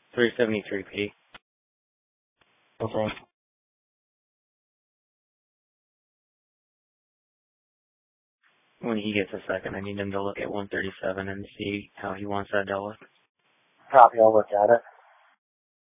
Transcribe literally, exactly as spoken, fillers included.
three seventy-three P. Okay. When he gets a second, I need him to look at one thirty-seven and see how he wants that dealt with. Copy, I'll look at it.